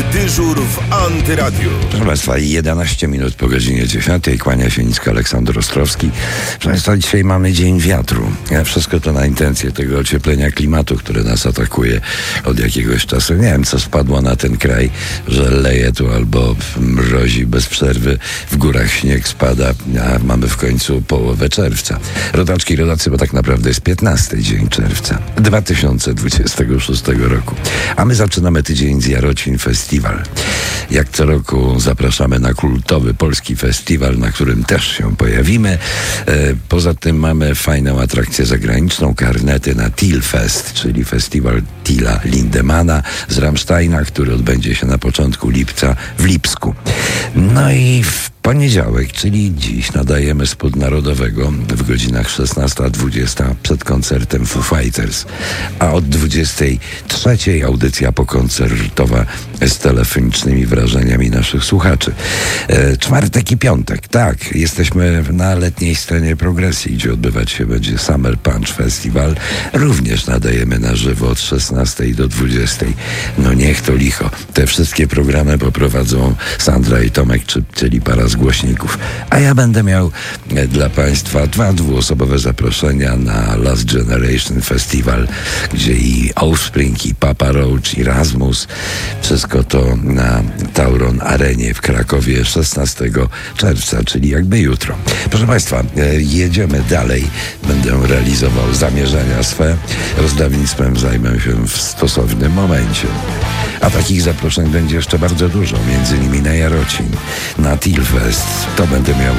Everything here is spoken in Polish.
Dyżur w Antyradiu. Proszę Państwa, 11 minut po godzinie 10. Kłania się nisko Aleksander Ostrowski. Proszę Państwa, dzisiaj mamy Dzień Wiatru. Wszystko to na intencję tego ocieplenia klimatu, które nas atakuje od jakiegoś czasu. Nie wiem, co spadło na ten kraj, że leje tu albo mrozi bez przerwy. W górach śnieg spada, a mamy w końcu połowę czerwca. Rodaczki, rodacy, bo tak naprawdę jest 15 dzień czerwca 2026 roku. A my zaczynamy tydzień z Jarocin Festival. Jak co roku zapraszamy na kultowy polski festiwal, na którym też się pojawimy. Poza tym mamy fajną atrakcję zagraniczną, karnety na Tilfest, czyli festiwal Tilla Lindemana z Rammsteina, który odbędzie się na początku lipca w Lipsku. No i w poniedziałek, czyli dziś, nadajemy z Podnarodowego w godzinach 16-20 przed koncertem Foo Fighters, a od 23 audycja pokoncertowa z telefonicznymi wrażeniami naszych słuchaczy. Czwartek i piątek, tak, jesteśmy na letniej scenie Progresji, gdzie odbywać się będzie Summer Punch Festival. Również nadajemy na żywo od 16 do 20. No niech to licho. Te wszystkie programy poprowadzą Sandra i Tomek, czyli para z głośników. A ja będę miał dla Państwa 2 dwuosobowe zaproszenia na Last Generation Festival, gdzie i Offspring, i Papa Roach, i Rasmus. Wszystko to na Tauron Arenie w Krakowie 16 czerwca, czyli jakby jutro. Proszę Państwa, jedziemy dalej. Będę realizował zamierzenia swe. Rozdawnictwem zajmę się w stosownym momencie. A takich zaproszeń będzie jeszcze bardzo dużo, między innymi na Jarocin, na Tilfest. To będę miał